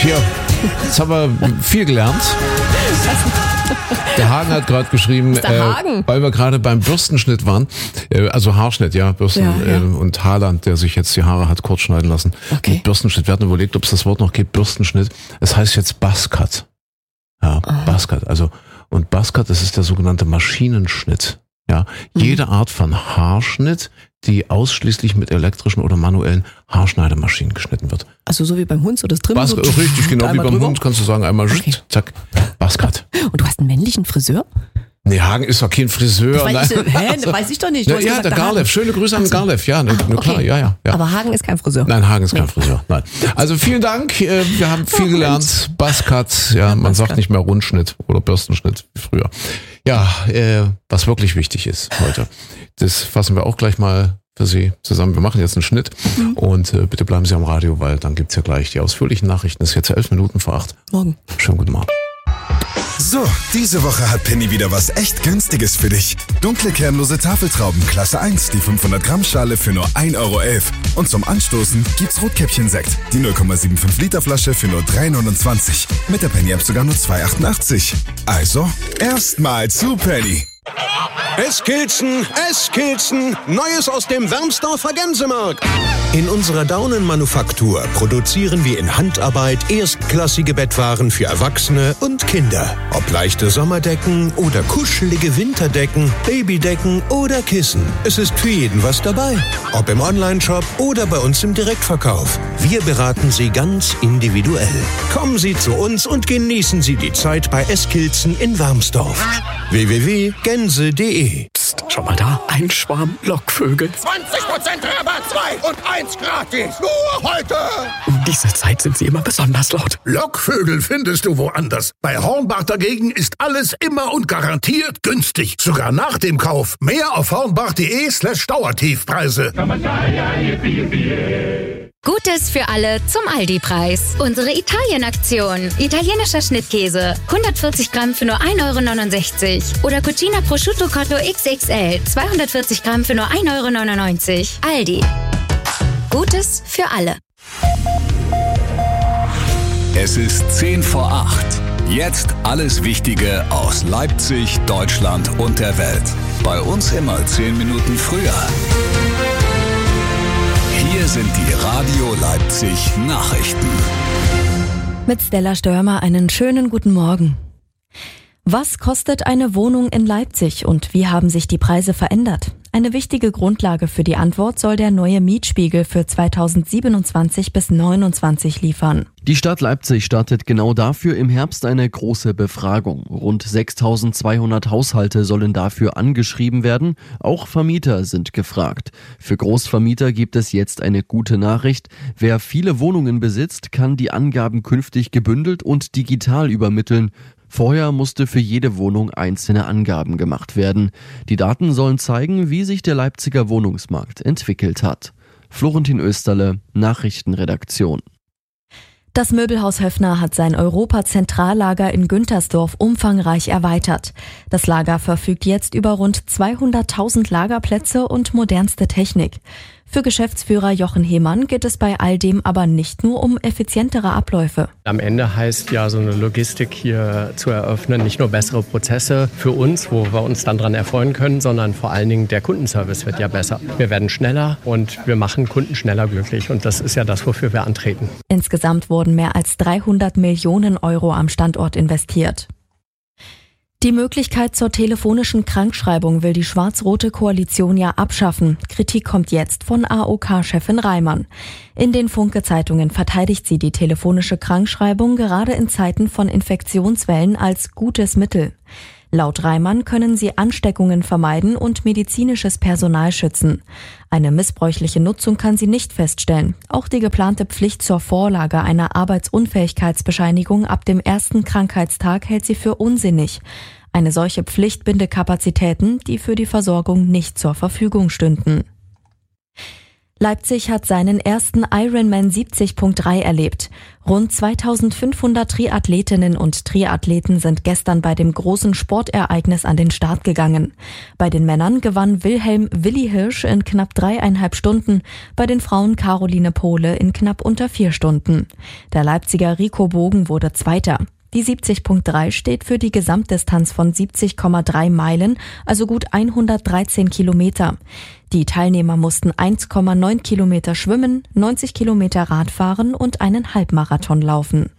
Jetzt haben wir viel gelernt. Der Hagen hat gerade geschrieben, weil wir gerade beim Bürstenschnitt waren, also Haarschnitt, ja, Bürsten und Haaland, der sich jetzt die Haare hat kurz schneiden lassen. Okay. Mit Bürstenschnitt, wir hatten überlegt, ob es das Wort noch gibt, Bürstenschnitt. Es heißt jetzt Buzzcut. Ja, Buzzcut. Also, und Buzzcut, das ist der sogenannte Maschinenschnitt. Ja, jede Art von Haarschnitt, die ausschließlich mit elektrischen oder manuellen Haarschneidemaschinen geschnitten wird. Also so wie beim Hund, so das Trimmen? So richtig, genau wie beim Hund, kannst du sagen, einmal zack, Buzzcut. Und du hast einen männlichen Friseur? Nee, Hagen ist doch kein Friseur. Das weiß ich doch nicht. Ja, der Garlev. Schöne Grüße an Garlev. Ja, klar, ja. Aber Hagen ist kein Friseur. Nein, Hagen ist kein Friseur. Nein. Also vielen Dank. Wir haben viel gelernt. Buzzcut. Ja, man sagt nicht mehr Rundschnitt oder Bürstenschnitt wie früher. Ja, was wirklich wichtig ist heute, das fassen wir auch gleich mal für Sie zusammen. Wir machen jetzt einen Schnitt und bitte bleiben Sie am Radio, weil dann gibt's ja gleich die ausführlichen Nachrichten. Es ist jetzt 11 Minuten vor 8. Morgen. Schönen guten Morgen. So, diese Woche hat Penny wieder was echt Günstiges für dich. Dunkle kernlose Tafeltrauben Klasse 1, die 500 Gramm Schale für nur 1,11 €. Und zum Anstoßen gibt's Rotkäppchen-Sekt, die 0,75 Liter Flasche für nur 3,29 €. Mit der Penny-App sogar nur 2,88 €. Also, erstmal zu Penny. Eskilzen, Neues aus dem Wermsdorfer Gänsemarkt. In unserer Daunenmanufaktur produzieren wir in Handarbeit erstklassige Bettwaren für Erwachsene und Kinder. Ob leichte Sommerdecken oder kuschelige Winterdecken, Babydecken oder Kissen. Es ist für jeden was dabei. Ob im Onlineshop oder bei uns im Direktverkauf. Wir beraten Sie ganz individuell. Kommen Sie zu uns und genießen Sie die Zeit bei Eskilzen in Wermsdorf. www.gänse.de. Psst, schau mal da, ein Schwarm Lockvögel. 20% Rabatt, 2 und 1 gratis. Nur heute. Um diese Zeit sind sie immer besonders laut. Lockvögel findest du woanders. Bei Hornbach dagegen ist alles immer und garantiert günstig. Sogar nach dem Kauf. Mehr auf hornbach.de/Dauertiefpreise. Gutes für alle zum Aldi-Preis. Unsere Italien-Aktion. Italienischer Schnittkäse. 140 Gramm für nur 1,69 €. Oder Cucina Prosciutto Cotto XXL. 240 Gramm für nur 1,99 €. Aldi. Gutes für alle. Es ist 10 vor 8. Jetzt alles Wichtige aus Leipzig, Deutschland und der Welt. Bei uns immer 10 Minuten früher. Hier sind die Radio Leipzig Nachrichten. Mit Stella Störmer einen schönen guten Morgen. Was kostet eine Wohnung in Leipzig und wie haben sich die Preise verändert? Eine wichtige Grundlage für die Antwort soll der neue Mietspiegel für 2027 bis 2029 liefern. Die Stadt Leipzig startet genau dafür im Herbst eine große Befragung. Rund 6.200 Haushalte sollen dafür angeschrieben werden. Auch Vermieter sind gefragt. Für Großvermieter gibt es jetzt eine gute Nachricht. Wer viele Wohnungen besitzt, kann die Angaben künftig gebündelt und digital übermitteln. Vorher musste für jede Wohnung einzelne Angaben gemacht werden. Die Daten sollen zeigen, wie sich der Leipziger Wohnungsmarkt entwickelt hat. Florentin Österle, Nachrichtenredaktion. Das Möbelhaus Höffner hat sein Europa-Zentrallager in Güntersdorf umfangreich erweitert. Das Lager verfügt jetzt über rund 200.000 Lagerplätze und modernste Technik. Für Geschäftsführer Jochen Hehmann geht es bei all dem aber nicht nur um effizientere Abläufe. Am Ende heißt ja so eine Logistik hier zu eröffnen, nicht nur bessere Prozesse für uns, wo wir uns dann dran erfreuen können, sondern vor allen Dingen der Kundenservice wird ja besser. Wir werden schneller und wir machen Kunden schneller glücklich und das ist ja das, wofür wir antreten. Insgesamt wurden mehr als 300 Millionen € am Standort investiert. Die Möglichkeit zur telefonischen Krankschreibung will die schwarz-rote Koalition ja abschaffen. Kritik kommt jetzt von AOK-Chefin Reimann. In den Funke-Zeitungen verteidigt sie die telefonische Krankschreibung gerade in Zeiten von Infektionswellen als gutes Mittel. Laut Reimann können sie Ansteckungen vermeiden und medizinisches Personal schützen. Eine missbräuchliche Nutzung kann sie nicht feststellen. Auch die geplante Pflicht zur Vorlage einer Arbeitsunfähigkeitsbescheinigung ab dem ersten Krankheitstag hält sie für unsinnig. Eine solche Pflicht binde Kapazitäten, die für die Versorgung nicht zur Verfügung stünden. Leipzig hat seinen ersten Ironman 70.3 erlebt. Rund 2500 Triathletinnen und Triathleten sind gestern bei dem großen Sportereignis an den Start gegangen. Bei den Männern gewann Willi Hirsch in knapp 3,5 Stunden, bei den Frauen Caroline Pohle in knapp unter 4 Stunden. Der Leipziger Rico Bogen wurde Zweiter. Die 70.3 steht für die Gesamtdistanz von 70,3 Meilen, also gut 113 Kilometer. Die Teilnehmer mussten 1,9 Kilometer schwimmen, 90 Kilometer Radfahren und einen Halbmarathon laufen.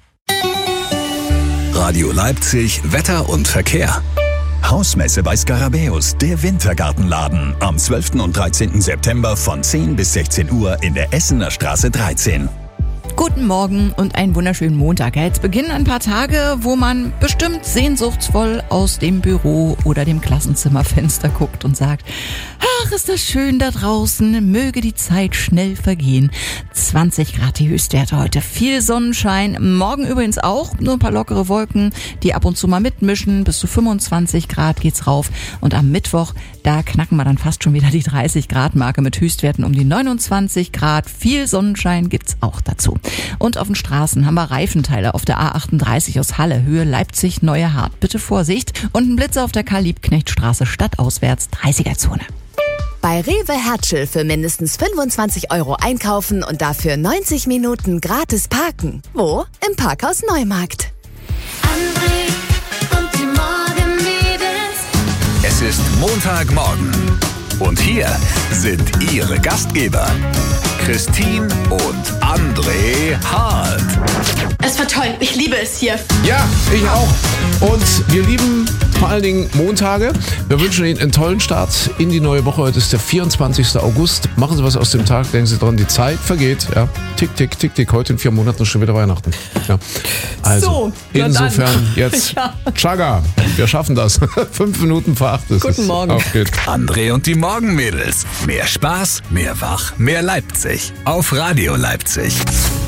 Radio Leipzig, Wetter und Verkehr. Hausmesse bei Skarabäus, der Wintergartenladen. Am 12. und 13. September von 10 bis 16 Uhr in der Essener Straße 13. Guten Morgen und einen wunderschönen Montag. Jetzt beginnen ein paar Tage, wo man bestimmt sehnsuchtsvoll aus dem Büro oder dem Klassenzimmerfenster guckt und sagt, ach, ist das schön da draußen, möge die Zeit schnell vergehen. 20 Grad die Höchstwerte heute, viel Sonnenschein, morgen übrigens auch, nur ein paar lockere Wolken, die ab und zu mal mitmischen, bis zu 25 Grad geht's rauf. Und am Mittwoch, da knacken wir dann fast schon wieder die 30 Grad Marke mit Höchstwerten um die 29 Grad. Viel Sonnenschein gibt's auch dazu. Und auf den Straßen haben wir Reifenteile auf der A38 aus Halle, Höhe Leipzig-Neue Hart. Bitte Vorsicht. Und ein Blitzer auf der Karl-Liebknecht-Straße stadtauswärts, 30er-Zone. Bei Rewe Hertschel für mindestens 25 € einkaufen und dafür 90 Minuten gratis parken. Wo? Im Parkhaus Neumarkt. André und die Morgenmädels. Es ist Montagmorgen. Und hier sind ihre Gastgeber, Christine und André Hart. Es war toll, ich liebe es hier. Ja, ich auch. Und wir lieben vor allen Dingen Montage. Wir wünschen Ihnen einen tollen Start in die neue Woche. Heute ist der 24. August. Machen Sie was aus dem Tag, denken Sie dran, die Zeit vergeht. Ja. Tick, tick, tick, tick. Heute in 4 Monaten ist schon wieder Weihnachten. Ja. Also, so, insofern jetzt Chaga. Wir schaffen das. 5 Minuten vor 8 ist Guten Morgen. Auf geht's. André und die Morgenmädels. Mehr Spaß, mehr Wach, mehr Leipzig. Auf Radio Leipzig.